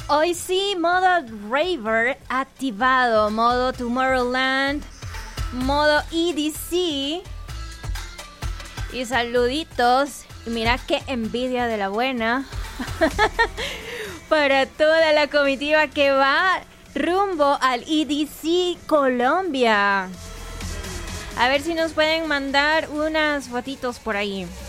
Hoy sí, modo Raver activado, modo Tomorrowland, modo EDC. Y saluditos. Y mira qué envidia de la buena para toda la comitiva que va rumbo al EDC Colombia. A ver si nos pueden mandar unas fotitos por ahí.